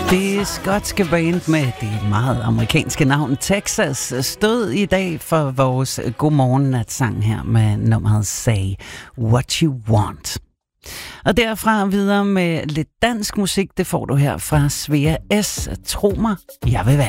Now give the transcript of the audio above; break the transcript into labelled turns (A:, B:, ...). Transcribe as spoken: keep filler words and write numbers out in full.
A: Det skotske band med det meget amerikanske navn Texas stod i dag for vores godmorgen-natsang her med nummeret Say What You Want. Og derfra videre med lidt dansk musik, det får du her fra Svea S. Tro mig, jeg vil være.